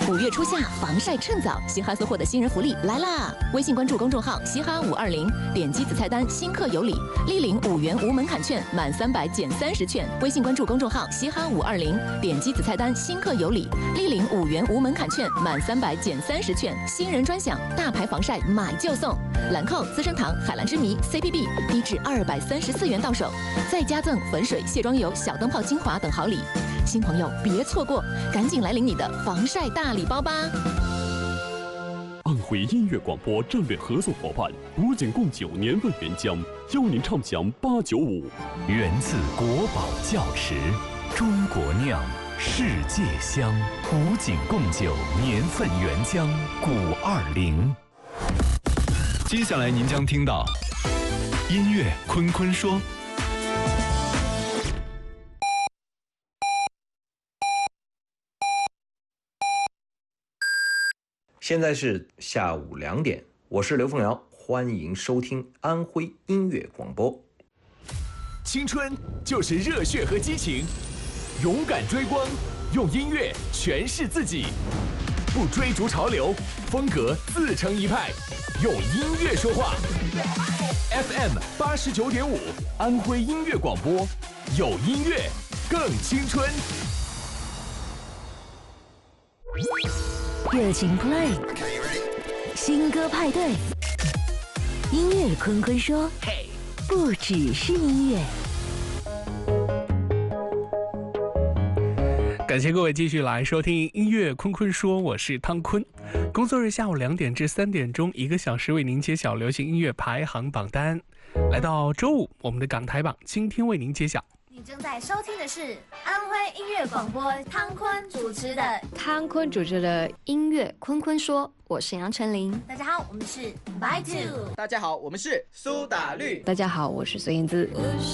5月初夏，防晒趁早，嘻哈所获的新人福利来啦！微信关注公众号嘻哈520，点击子菜单新客有礼，立领5元无门槛券，满300减30券。微信关注公众号嘻哈520，点击子菜单新客有礼，立领5元无门槛券，满300减30券。新人专享，大牌防晒买就送，兰蔻、资生堂、海蓝之谜、CPB 低至234元到手，再加赠粉水、卸妆油、小灯泡精华等好礼。新朋友别错过，赶紧来领你的防晒大礼包吧！ 安徽音乐广播战略合作伙伴古井贡酒年份原浆，邀您畅享895。 源自国宝窖池，中国酿，世界香。古井贡酒年份原浆520。接下来您将听到音乐坤坤说。 现在是下午2点，我是刘凤瑶，欢迎收听安徽音乐广播。 青春就是热血和激情，勇敢追光，用音乐诠释自己，不追逐潮流，风格自成一派，用音乐说话。FM 89.5，安徽音乐广播，有音乐更青春。 热情 play， 新歌派对，音乐坤坤说，不只是音乐。 感谢各位继续来收听音乐坤坤说，我是汤坤。工作日下午2点至3点钟，1个小时为您揭晓流行音乐排行榜单。来到周五，我们的港台榜今天为您揭晓。 你正在收听的是安徽音乐广播，汤坤主持的音乐坤坤说，我是杨丞琳。 大家好，我们是 By Two。 大家好，我们是苏打绿。 大家好，我是孙燕姿。